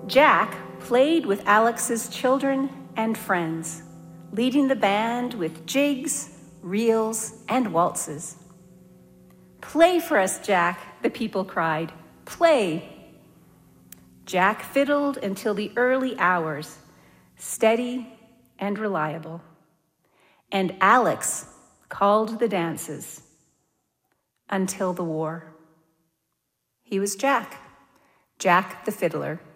Jack played with Alex's children and friends, leading the band with jigs, reels, and waltzes. "Play for us, Jack," the people cried. "Play." Jack fiddled until the early hours, steady and reliable. And Alex called the dances until the war. He was Jack, Jack the fiddler.